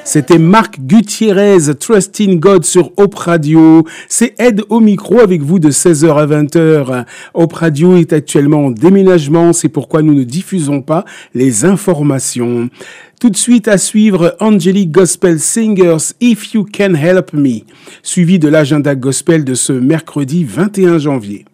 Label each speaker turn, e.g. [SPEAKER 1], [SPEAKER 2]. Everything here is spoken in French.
[SPEAKER 1] C'était Marc Gutiérrez, Trust in God sur Hope Radio. C'est Ed au micro avec vous de 16h à 20h. Hope Radio est actuellement en déménagement, c'est pourquoi nous ne diffusons pas les informations. Tout de suite à suivre Angelic Gospel Singers, If You Can Help Me, suivi de l'agenda gospel de ce mercredi 21 janvier.